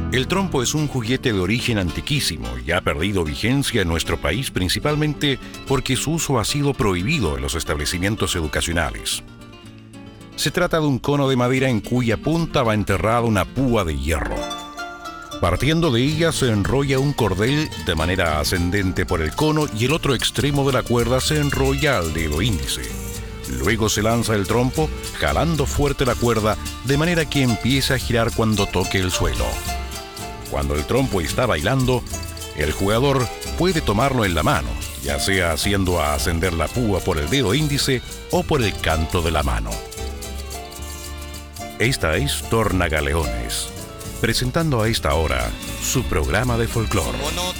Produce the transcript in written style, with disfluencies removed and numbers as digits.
El trompo es un juguete de origen antiquísimo y ha perdido vigencia en nuestro país principalmente porque su uso ha sido prohibido en los establecimientos educacionales. Se trata de un cono de madera en cuya punta va enterrada una púa de hierro. Partiendo de ella se enrolla un cordel de manera ascendente por el cono y el otro extremo de la cuerda se enrolla al dedo índice. Luego se lanza el trompo jalando fuerte la cuerda de manera que empiece a girar cuando toque el suelo. Cuando el trompo está bailando, el jugador puede tomarlo en la mano, ya sea haciendo ascender la púa por el dedo índice o por el canto de la mano. Esta es Tornagaleones, presentando a esta hora su programa de folclore.